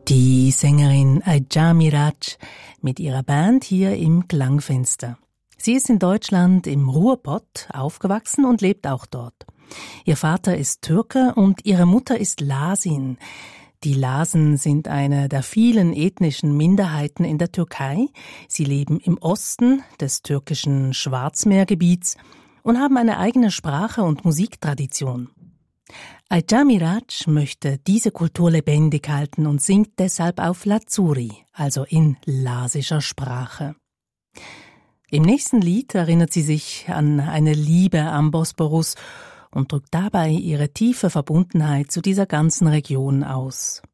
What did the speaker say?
Die Sängerin Aja Mirac mit ihrer Band hier im Klangfenster. Sie ist in Deutschland im Ruhrpott aufgewachsen und lebt auch dort. Ihr Vater ist Türke und ihre Mutter ist Lasin. Die Lasen sind eine der vielen ethnischen Minderheiten in der Türkei. Sie leben im Osten des türkischen Schwarzmeergebiets und haben eine eigene Sprache und Musiktradition. Aja Mirac möchte diese Kultur lebendig halten und singt deshalb auf Lazuri, also in lasischer Sprache. Im nächsten Lied erinnert sie sich an eine Liebe am Bosporus und drückt dabei ihre tiefe Verbundenheit zu dieser ganzen Region aus.